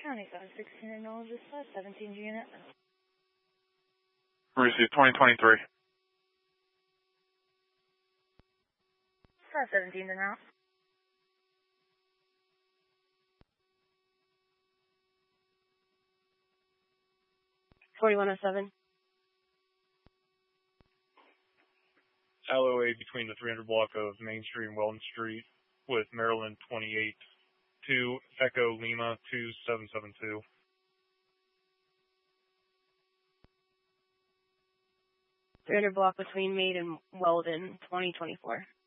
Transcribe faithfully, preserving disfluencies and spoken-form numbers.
County five sixteen acknowledges five seventeen unit. Receive twenty twenty-three. five seventeen to now. forty-one oh seven. L O A between the three hundred block of Main Street and Weldon Street with Maryland twenty-eight to Echo Lima two seven seven two. three hundred block between Maid and Weldon, twenty twenty-four.